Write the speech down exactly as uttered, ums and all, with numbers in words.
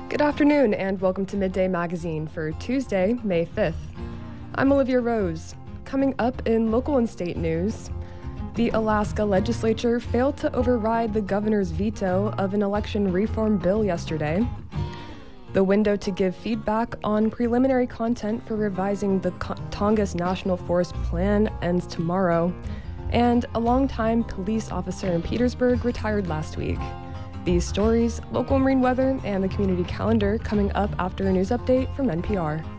Good afternoon and welcome to Midday Magazine for Tuesday, May fifth. I'm Olivia Rose. Coming up in local and state news, the Alaska legislature failed to override the governor's veto of an election reform bill yesterday. The window to give feedback on preliminary content for revising the Tongass National Forest Plan ends tomorrow, and a longtime police officer in Petersburg retired last week. These stories, local marine weather, and the community calendar coming up after a news update from N P R.